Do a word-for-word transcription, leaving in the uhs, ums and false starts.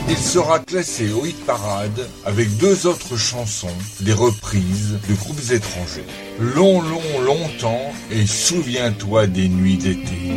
Il sera classé au hit parade avec deux autres chansons, des reprises de groupes étrangers. Long, long, longtemps et souviens-toi des nuits d'été.